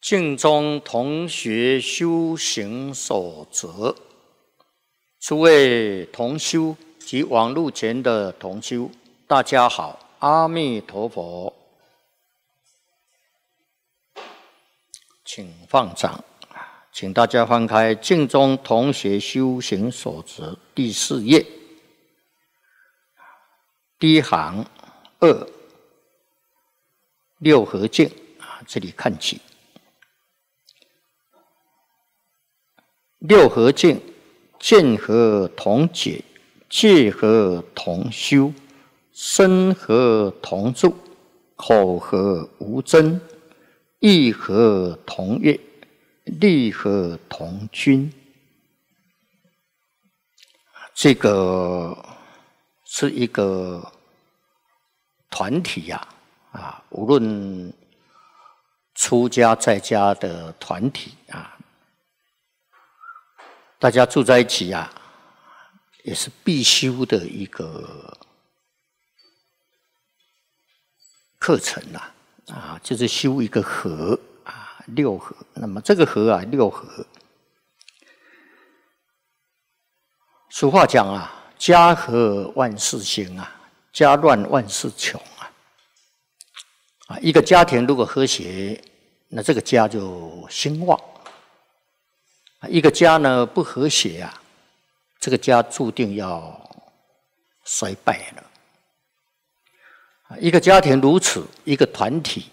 净宗同学修行守则，诸位同修及网络前的同修，大家好，阿弥陀佛，请放掌，请大家翻开《净宗同学修行守则》第4页，第一行2，六合敬这里看起。六合敬，见合同解，戒合同修，身合同住，口合无争，意合同悦，力合同均。这个是一个团体呀，无论出家在家的团体啊。大家住在一起也是必修的一个课程就是修一个合六合。那么这个合六合，俗话讲家和万事兴家乱万事穷一个家庭如果和谐，那这个家就兴旺。一个家呢不和谐这个家注定要衰败了。一个家庭如此，一个团体